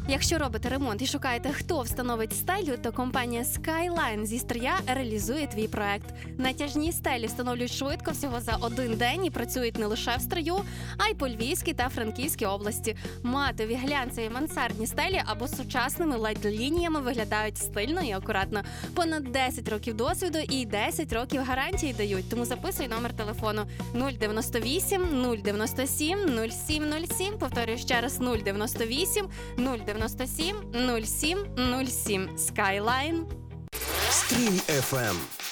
Якщо робите ремонт і шукаєте, хто встановить стелю, то компанія Skyline зі Стрия реалізує твій проект. Натяжні стелі встановлюють швидко, всього за один день, і працюють не лише в Стрию, а й по Львівській та Франківській області. Матові, глянцеві, мансардні стелі або з сучасними LED-лініями виглядають стильно і акуратно. Понад 10 років досвіду і 10 років гарантії дають. Тому записуй номер телефону 098 097 0707. Повторюю ще раз 098 097 0707. Skyline. Стрій FM.